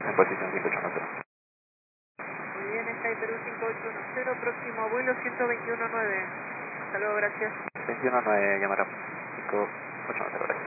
En posición 580. Muy bien, Sky Perú 5810, próximo vuelo 121.9. Hasta luego, gracias. 21-9, llamará 580, gracias.